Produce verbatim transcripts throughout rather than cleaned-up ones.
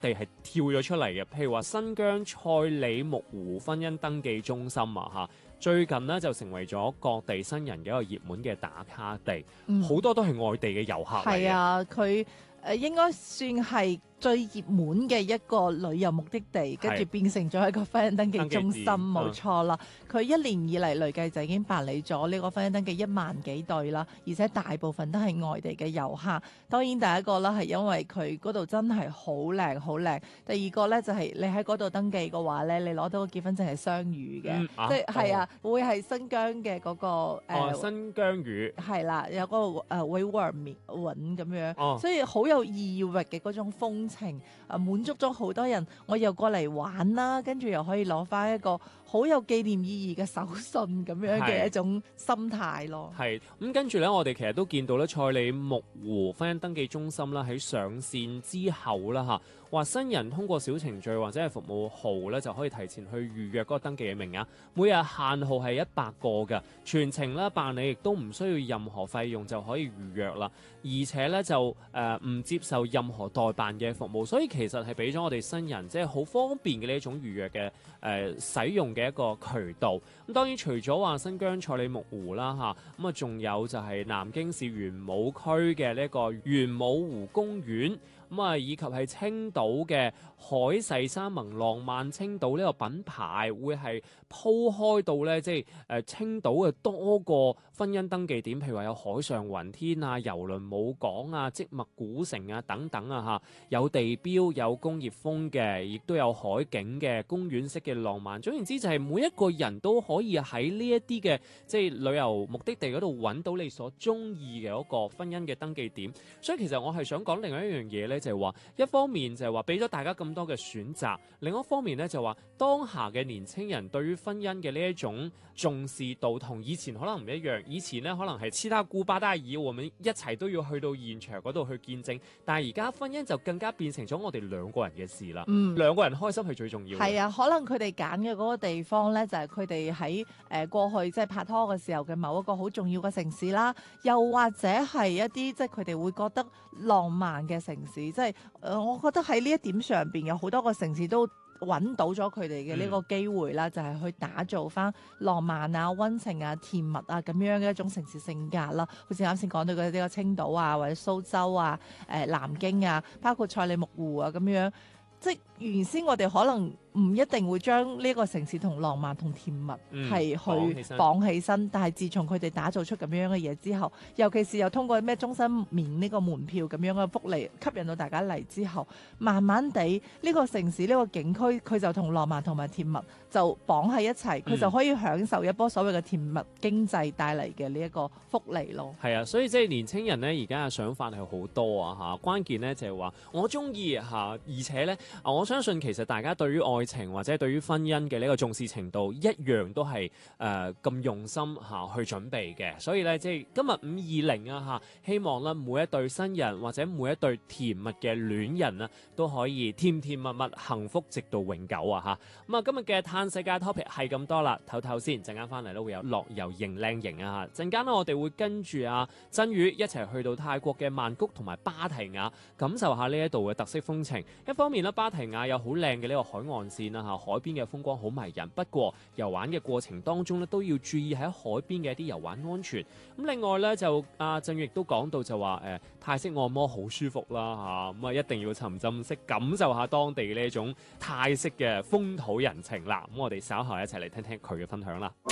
地係跳咗出嚟嘅，譬如話新疆賽里木湖婚姻登記中心啊嚇，最近呢就成為咗各地新人嘅一個熱門嘅打卡地，好、嗯、多都係外地嘅遊客嚟嘅。 係啊，佢誒應該算係最熱門嘅一個旅遊目的地，跟住變成咗一個婚姻登記中心，冇錯啦。佢、嗯、一年以嚟累計就已經辦理咗呢個婚姻登記一萬幾對啦，而且大部分都係外地嘅遊客。當然第一個啦係因為佢嗰度真係好靚好靚，第二個咧就係、是、你喺嗰度登記嘅話咧，你攞到個結婚證係雙語嘅，即係係啊，會係新疆嘅嗰、那個誒、 哦呃、新疆語係啦，有嗰個誒維吾爾文咁樣， 哦、 所以好有異域嘅嗰種風情，啊滿足咗好多人，我又過嚟玩啦，跟住又可以攞翻一個好有紀念意義嘅手信咁樣嘅一種心態咯。 係咁跟住咧，我哋其實都見到咧，賽里木湖婚姻登記中心啦，喺上線之後啦嚇，話新人通過小程序或者係服務號咧，就可以提前去預約嗰個登記嘅名額，每日限號係一百個嘅，全程咧辦理亦都唔需要任何費用就可以預約啦，而且咧就誒唔、呃、接受任何代辦嘅服務，所以其實係俾咗我哋新人即係好方便嘅呢一種預約嘅誒、呃、使用嘅一個渠道。咁當然除咗話新疆賽里木湖啦嚇，咁啊仲有就係南京市玄武區嘅呢一個玄武湖公園。咁啊，以及係青島嘅海誓山盟浪漫青島呢個品牌，會係鋪開到咧，即係誒青島嘅多個婚姻登記點，譬如話有海上雲天啊、郵輪母港啊、織物古城啊等等啊嚇，有地標、有工業風嘅，亦都有海景嘅公園式嘅浪漫。總言之，就係每一個人都可以喺呢一啲嘅即係旅遊目的地嗰度揾到你所中意嘅嗰個婚姻嘅登記點。所以其實我係想講另外一樣嘢咧。就係話，一方面就係話俾咗大家咁多嘅選擇，另一方面咧就話當下嘅年青人對於婚姻嘅呢一種重視度同以前可能唔一樣。以前咧可能係黐他姑巴打爾，我們一齊都要去到現場嗰度去見證，但係而家婚姻就更加變成咗我哋兩個人嘅事啦。嗯，兩個人開心係最重要嘅。 係啊，可能佢哋揀嘅嗰個地方咧，就係佢哋喺誒過去即係拍拖嘅時候嘅某一個好重要嘅城市啦，又或者係一啲即係佢哋會覺得浪漫嘅城市。即係誒，我覺得喺呢一點上邊有好多個城市都揾到咗佢哋嘅呢個機會啦，嗯、就係去打造翻浪漫啊、溫情啊、甜蜜啊咁樣嘅一種城市性格啦。好似啱先講到嘅呢個青島啊，或者蘇州啊、誒、呃、南京啊，包括賽里木湖啊咁樣，即係原先我哋可能唔一定會將呢個城市同浪漫同甜蜜係去綁起身，但係自從佢哋打造出咁樣嘅嘢之後，尤其是又通過咩終身免呢個門票咁樣嘅福利吸引到大家嚟之後，慢慢地呢個城市呢個景區佢就同浪漫同埋甜蜜就綁喺一齊，佢就可以享受一波所謂嘅甜蜜經濟帶嚟嘅呢一個福利咯。 係啊，所以即係年青人呢，而家嘅想法係好多啊嚇，關鍵呢就係話我中意嚇，而且呢，我相信其實大家對於愛情或者對於婚姻嘅呢個重視程度一樣都係誒咁用心嚇、啊、去準備嘅，所以咧即係今日五二零啊嚇，希望咧每一對新人或者每一對甜蜜嘅戀人啊都可以甜甜蜜蜜幸福直到永久啊嚇。咁啊今日嘅嘆世界 topic 係咁多啦，唞唞先，陣間翻嚟咧會有樂遊型靚型啊嚇，陣間咧我哋會跟住啊真宇一齊去到泰國嘅曼谷同埋芭提雅，感受下呢一度嘅特色風情。一方面咧芭提雅有好靚嘅呢個海岸線啊嚇，海邊嘅風光好迷人，不過遊玩嘅過程當中咧都要注意喺海邊嘅一啲遊玩安全。咁另外咧就阿鄭亦都講到就話誒、呃、泰式按摩好舒服啦嚇，咁啊一定要沉浸式感受下當地呢一種泰式嘅風土人情啦。咁我哋稍後一齊嚟聽聽佢嘅分享啦。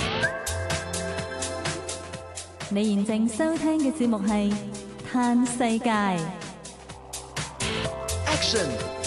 你現正收聽嘅節目係嘆世界。 Action